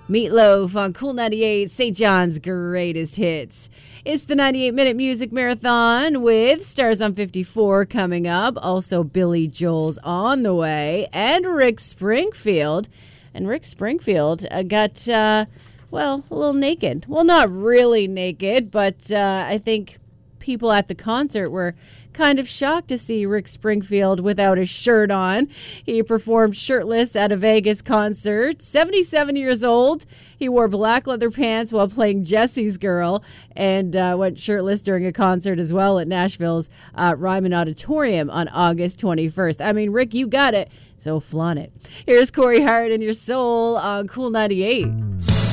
Meatloaf on Cool 98, St. John's greatest hits. It's the 98-minute music marathon with Stars on 54 coming up. Also, Billy Joel's on the way, and Rick Springfield. And Rick Springfield got, a little naked. Well, not really naked, but I think people at the concert were kind of shocked to see Rick Springfield without his shirt on. He performed shirtless at a Vegas concert. 77 years old. He wore black leather pants while playing Jesse's Girl and went shirtless during a concert as well at Nashville's Ryman Auditorium on August 21st. I mean, Rick, you got it, so flaunt it. Here's Corey Hart and Your Soul on Cool 98.